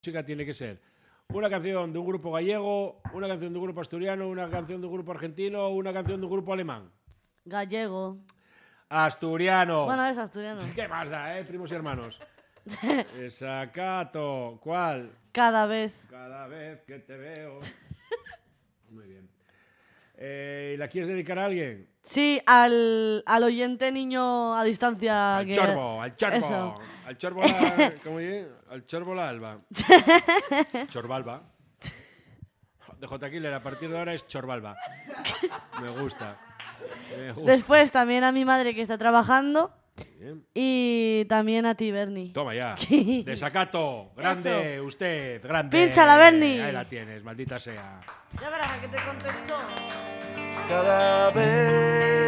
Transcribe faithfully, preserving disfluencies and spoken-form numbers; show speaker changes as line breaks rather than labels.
música tiene que ser una canción de un grupo gallego, una canción de un grupo asturiano, una canción de un grupo argentino o una canción de un grupo alemán.
Gallego.
Asturiano.
Bueno, es asturiano.
¿Qué más da, eh, primos y hermanos? Desacato. ¿Cuál?
Cada vez.
Cada vez que te veo. Muy bien. Eh, ¿La quieres dedicar a alguien?
Sí, al, al oyente niño a distancia.
Al
que...
chorbo, al chorbo.
Eso.
Al chorbo la... ¿Cómo dice? Al chorbo la alba. Chorbalba. De J. Killer, a partir de ahora es Chorbalba. Me gusta. Me gusta.
Después también a mi madre que está trabajando.
Bien.
Y también a ti, Bernie.
Toma ya. Desacato. Grande,
Eso.
usted. Grande.
Pínchala, Bernie.
Ahí la tienes, maldita sea.
Ya verás a qué te contesto.
Cada vez